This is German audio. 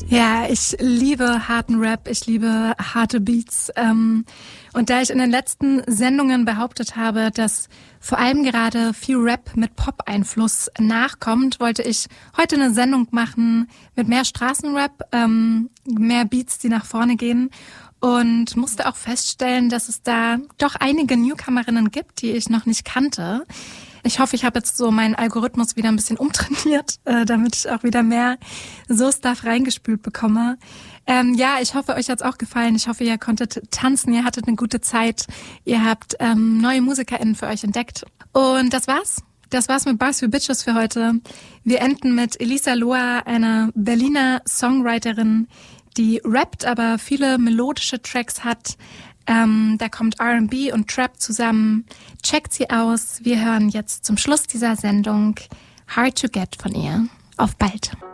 Ja, ich liebe harten Rap, ich liebe harte Beats. Und da ich in den letzten Sendungen behauptet habe, dass vor allem gerade viel Rap mit Pop-Einfluss nachkommt, wollte ich heute eine Sendung machen mit mehr Straßenrap, mehr Beats, die nach vorne gehen. Und musste auch feststellen, dass es da doch einige Newcomerinnen gibt, die ich noch nicht kannte. Ich hoffe, ich habe jetzt so meinen Algorithmus wieder ein bisschen umtrainiert, damit ich auch wieder mehr so Stuff reingespült bekomme. Ja, ich hoffe, euch hat's auch gefallen. Ich hoffe, ihr konntet tanzen, ihr hattet eine gute Zeit. Ihr habt neue MusikerInnen für euch entdeckt. Und das war's. Das war's mit Bars für Bitches für heute. Wir enden mit Elisa Loa, einer Berliner Songwriterin, die rappt, aber viele melodische Tracks hat. Da kommt R&B und Trap zusammen. Checkt sie aus. Wir hören jetzt zum Schluss dieser Sendung Hard to Get von ihr. Auf bald.